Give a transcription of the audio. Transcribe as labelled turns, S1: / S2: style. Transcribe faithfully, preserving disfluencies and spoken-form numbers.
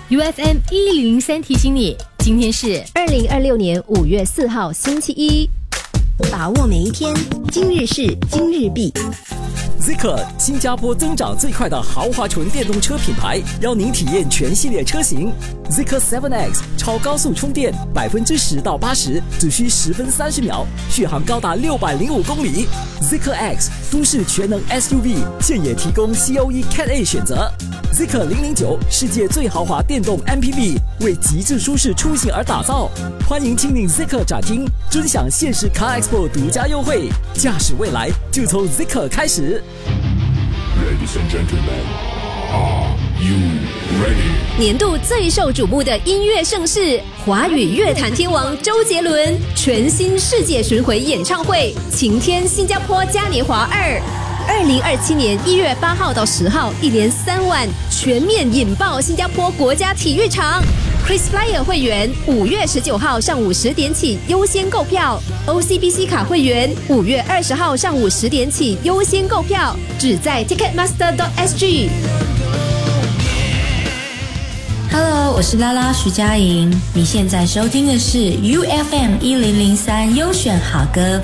S1: U F M 一零零三提醒你，今天是
S2: 二零二六年五月四号星期一，
S3: 把握每一天，今日事今日毕。
S4: Zeekr 新加坡增长最快的豪华纯电动车品牌，邀您体验全系列车型。Zeekr 七 X 超高速充电，百分之十到八十只需十分三十秒，续航高达六百零五公里。Zeekr X 都市全能 S U V 现也提供 C O E Cat A 选择。Zeekr 零零九世界最豪华电动 M P V， 为极致舒适出行而打造。欢迎亲临 Zeekr 展厅，尊享现实 Car Expo 独家优惠，驾驶未来就从 Zeekr 开始。
S5: Ladies and gentlemen, are you ready?
S2: 年度最受瞩目的音乐盛事——华语乐坛天王周杰伦全新世界巡回演唱会《晴天新加坡嘉年华二》，二零二七年一月八号到十号，一连三晚全面引爆新加坡国家体育场。KrisFlyer 会员五月十九号上午十点起优先购票 ，O C B C 卡会员五月二十号上午十点起优先购票，只在 Ticketmaster dot S G。
S6: Hello， 我是拉拉徐佳莹，你现在收听的是 U F M 一零零三优选好歌，